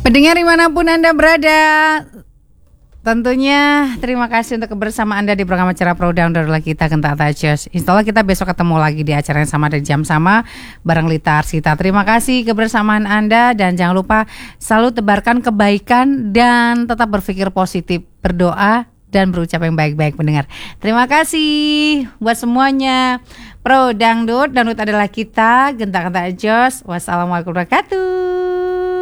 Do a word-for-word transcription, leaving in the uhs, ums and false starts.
Pendengar dimanapun Anda berada, tentunya terima kasih untuk kebersamaan Anda di program acara Pro Down adalah kita Gentak Tajos. Insya Allah kita besok ketemu lagi di acara yang sama dan jam sama bareng Lita Arsita. Terima kasih kebersamaan Anda dan jangan lupa selalu tebarkan kebaikan dan tetap berpikir positif, berdoa dan berucap yang baik-baik pendengar. Terima kasih buat semuanya. Pro Dangdut, Dangdut adalah kita, Gentak Gentak Jos. Wassalamualaikum warahmatullahi wabarakatuh.